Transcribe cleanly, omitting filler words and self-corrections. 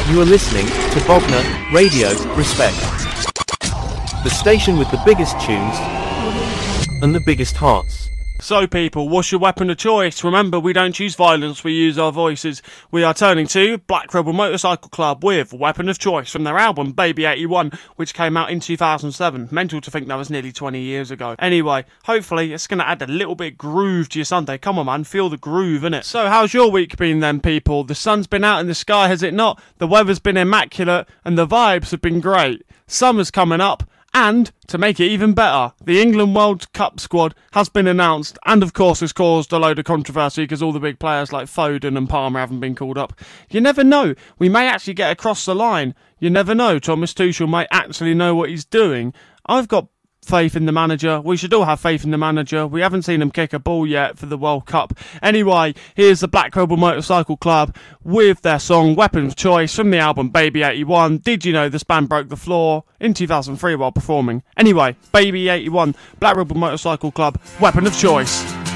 You are listening to Bogner Radio Respect, the station with the biggest tunes and the biggest hearts. So people, what's your weapon of choice? Remember, we don't choose violence, we use our voices. We are turning to Black Rebel Motorcycle Club with Weapon of Choice from their album Baby 81, which came out in 2007. Mental to think that was nearly 20 years ago. Anyway, hopefully it's going to add a little bit of groove to your Sunday. Come on man, feel the groove, innit? So how's your week been then, people? The sun's been out in the sky, has it not? The weather's been immaculate and the vibes have been great. Summer's coming up. And, to make it even better, the England World Cup squad has been announced and of course has caused a load of controversy because all the big players like Foden and Palmer haven't been called up. You never know, we may actually get across the line. You never know, Thomas Tuchel might actually know what he's doing. I've got faith in the manager. We should all have faith in the manager. We haven't seen him kick a ball yet for the World Cup. Anyway, here's the Black Rebel Motorcycle Club with their song Weapon of Choice from the album Baby 81. Did you know this band broke the floor in 2003 while performing? Anyway, Baby 81, Black Rebel Motorcycle Club, Weapon of Choice.